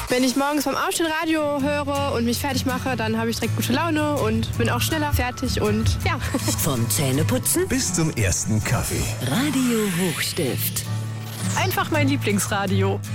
Wenn ich morgens beim Aufstehen Radio höre und mich fertig mache, dann habe ich direkt gute Laune und bin auch schneller fertig und ja. Vom Zähneputzen bis zum ersten Kaffee. Radio Hochstift. Einfach mein Lieblingsradio.